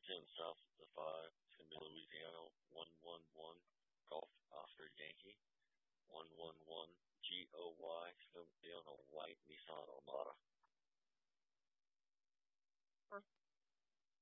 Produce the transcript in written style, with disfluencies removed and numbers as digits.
10 south of the 5. It's going to be Louisiana 111 Golf Oscar Yankee 111 GOY. It's going to be on a white Nissan Armada.